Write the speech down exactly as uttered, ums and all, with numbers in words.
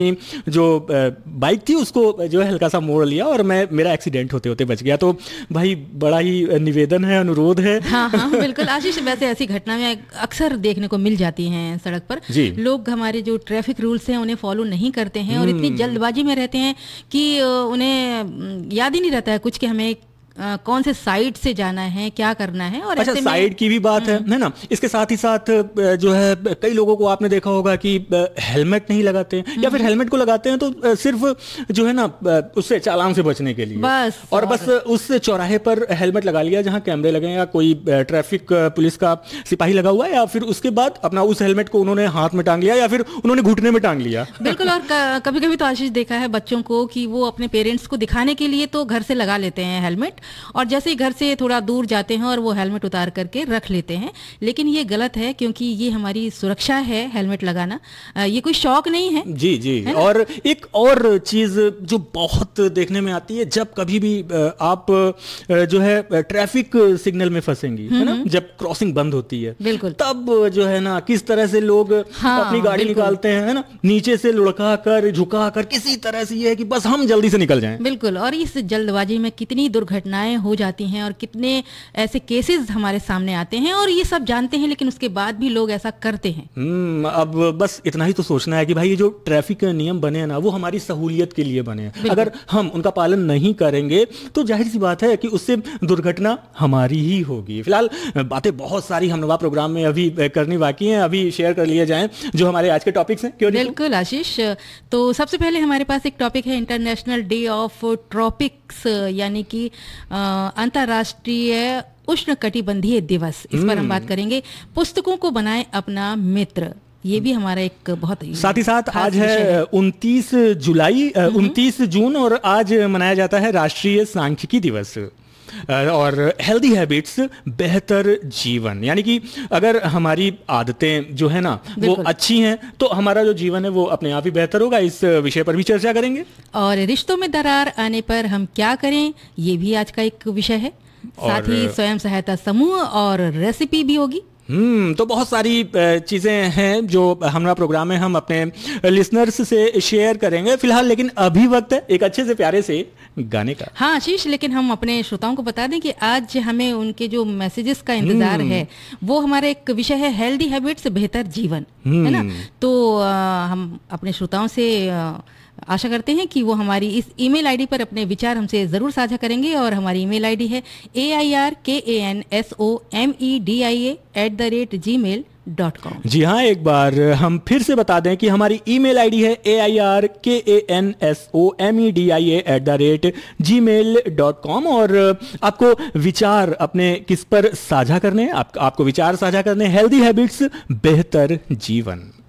जो बाइक थी उसको जो है हल्का सा मोड़ लिया और मैं मेरा एक्सीडेंट होते होते बच गया। तो भाई बड़ा ही निवेदन है, अनुरोध है। हाँ हाँ बिल्कुल आशीष, वैसे ऐसी घटनाएं अक्सर देखने को मिल जाती हैं सड़क पर। लोग हमारे जो ट्रैफिक रूल्स हैं उन्हें फॉलो नहीं करते हैं और इतनी जल्दबाजी में रहते हैं कि उन्हें याद ही नहीं रहता है कुछ कि हमें Uh, कौन से साइड से जाना है, क्या करना है। और अच्छा, ऐसे साइड की भी बात है है ना। इसके साथ ही साथ जो है कई लोगों को आपने देखा होगा कि हेलमेट नहीं लगाते हैं या फिर हेलमेट को लगाते हैं तो सिर्फ जो है ना उससे चालान से बचने के लिए बस, और बस उस चौराहे पर हेलमेट लगा लिया जहां कैमरे लगे या कोई ट्रैफिक पुलिस का सिपाही लगा हुआ है, या फिर उसके बाद अपना उस हेलमेट को उन्होंने हाथ में टांग लिया या फिर उन्होंने घुटने में टांग लिया। बिल्कुल। और कभी कभी तो आशीष देखा है बच्चों को कि वो अपने पेरेंट्स को दिखाने के लिए तो घर से लगा लेते हैं हेलमेट, और जैसे ही घर से थोड़ा दूर जाते हैं और वो हेलमेट उतार करके रख लेते हैं। लेकिन ये गलत है क्योंकि ये हमारी सुरक्षा है हेलमेट लगाना, ये कोई शौक नहीं है। जी जी। और एक और चीज जो बहुत देखने में आती है, जब कभी भी आप जो है ट्रैफिक सिग्नल में फंसेंगी है ना, जब क्रॉसिंग बंद होती है बिल्कुल, तब जो है ना किस तरह से लोग हाँ, अपनी गाड़ी निकालते हैं है ना, नीचे से लुढ़का कर झुका कर किसी तरह से ये है कि बस हम जल्दी से निकल जाएं। बिल्कुल। और इस जल्दबाजी में कितनी दुर्घटनाएं हो जाती हैं और कितने ऐसे केसेस हमारे सामने आते हैं और ये सब जानते हैं लेकिन उसके बाद भी लोग ऐसा करते हैं। हम्म अब बस इतना ही तो सोचना है कि भाई ये जो ट्रैफिक नियम बने हैं ना वो हमारी सहूलियत के लिए बने हैं। अगर हम उनका पालन नहीं करेंगे तो जाहिर सी बात है कि उससे दुर्घटना हमारी ही होगी। फिलहाल बातें बहुत सारी हमनवा प्रोग्राम में अभी करनी बाकी हैं, अभी शेयर कर लिए जाएं जो हमारे आज के टॉपिक्स हैं। क्यों? बिल्कुल आशीष। तो सबसे पहले हमारे पास एक टॉपिक है इंटरनेशनल डे ऑफ ट्रॉपिक्स, यानी कि अंतर्राष्ट्रीय उष्णकटिबंधीय दिवस। इस पर हम बात करेंगे। पुस्तकों को बनाएं अपना मित्र, ये भी हमारा एक बहुत साथ ही साथ आज है उनतीस जुलाई उनतीस जून और आज मनाया जाता है राष्ट्रीय सांख्यिकी दिवस। और हेल्दी हैबिट्स, बेहतर जीवन, यानी कि अगर हमारी आदतें जो है ना वो अच्छी हैं तो हमारा जो जीवन है वो अपने आप ही बेहतर होगा। इस विषय पर भी चर्चा करेंगे। और रिश्तों में दरार आने पर हम क्या करें, ये भी आज का एक विषय है। साथ ही स्वयं सहायता समूह और रेसिपी भी होगी। हम्म तो बहुत सारी चीजें हैं जो हमारा प्रोग्राम में हम अपने लिसनर्स से शेयर करेंगे फिलहाल, लेकिन अभी वक्त है एक अच्छे से प्यारे से गाने का। हाँ आशीष, लेकिन हम अपने श्रोताओं को बता दें कि आज हमें उनके जो मैसेजेस का इंतजार है वो हमारा एक विषय है हेल्दी हैबिट्स, बेहतर जीवन, है ना। तो आ, हम अपने श्रोताओं से आ, आशा करते हैं कि वो हमारी इस ईमेल आईडी पर अपने विचार हमसे ज़रूर साझा करेंगे। और हमारी ईमेल आईडी है ए आई आर के A N S O M E D I A at the rate ji mail dot com. जी हाँ, एक बार हम फिर से बता दें कि हमारी ईमेल आईडी है ए आई आर के A N S O M E D I A at the rate ji mail dot com. और आपको विचार अपने किस पर साझा करने हैं? आप, आपको विचार साझा करने हेल्दी हैबिट्स, बेहतर जीवन।